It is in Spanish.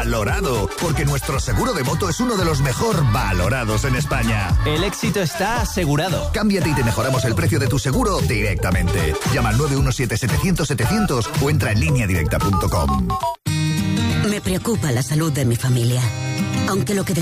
valorado, porque nuestro seguro de moto es uno de los mejor valorados en España. El éxito está asegurado. Cámbiate y te mejoramos el precio de tu seguro directamente. Llama al 917-700-700 o entra en lineadirecta.com. Me preocupa la salud de mi familia. Aunque lo que